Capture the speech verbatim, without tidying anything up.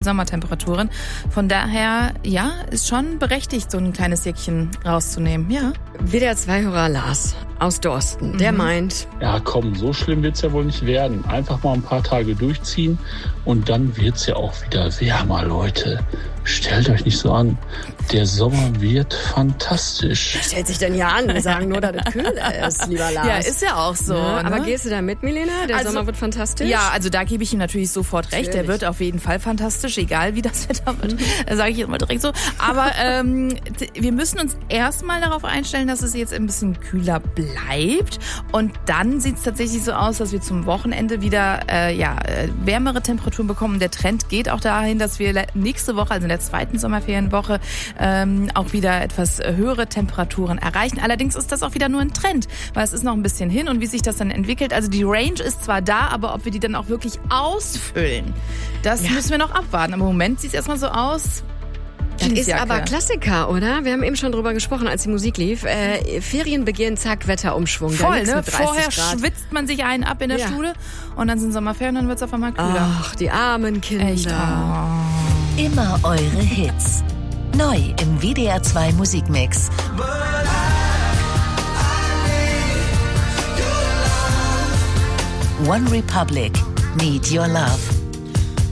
Sommertemperaturen. Von daher, ja, ist schon berechtigt, so ein kleines Jäckchen rauszunehmen, ja. W D R zwei Hörer Lars aus Dorsten, der Mhm. meint... Ja komm, so schlimm wird's ja wohl nicht werden. Einfach mal ein paar Tage durchziehen und dann wird's ja auch wieder wärmer, Leute. Stellt euch nicht so an. Der Sommer wird fantastisch. Stellt sich denn ja an, wir sagen nur, dass es kühl ist, lieber Lars. Ja, ist ja auch so. Ja, aber ne? gehst du da mit, Milena? Der Also, Sommer wird fantastisch? Ja, also da gebe ich ihm natürlich sofort recht. Der Natürlich. wird auf jeden Fall fantastisch, egal wie das Wetter wird. Mhm. Sage ich jetzt mal direkt so. Aber ähm, t- wir müssen uns erstmal darauf einstellen, dass es jetzt ein bisschen kühler bleibt. Und dann sieht es tatsächlich so aus, dass wir zum Wochenende wieder äh, ja, äh, wärmere Temperaturen bekommen. Der Trend geht auch dahin, dass wir le- nächste Woche, also in der zweiten Sommerferienwoche, ähm, auch wieder etwas höhere Temperaturen erreichen. Allerdings ist das auch wieder nur ein Trend, weil es ist noch ein bisschen hin und wie sich das dann entwickelt. Also die Range ist zwar da, aber ob wir die dann auch wirklich ausfüllen, das Ja. müssen wir noch abwarten. Aber im Moment sieht es erstmal so aus. Das ist Jeansjacke. aber Klassiker, oder? Wir haben eben schon drüber gesprochen, als die Musik lief. Äh, Ferien zack, Wetterumschwung. Dann Voll, liegt's ne? mit dreißig Vorher Grad. schwitzt man sich einen ab in der Ja. Schule und dann sind Sommerferien und dann wird es auf einmal kühler. Ach, die armen Kinder. Echt? Oh. Immer eure Hits. Neu im W D R zwei Musikmix. One Republic, Need Your Love.